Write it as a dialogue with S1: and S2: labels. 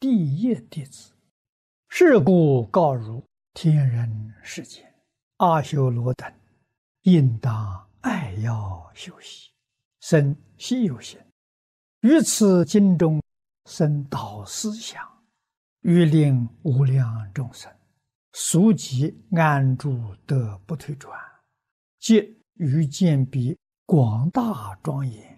S1: 第一弟子。是故告汝天人世间，阿修罗等，应当爱要修习，生希有行，于此经中生导思想，欲令无量众生速即安住得不退转，皆于见彼广大庄严，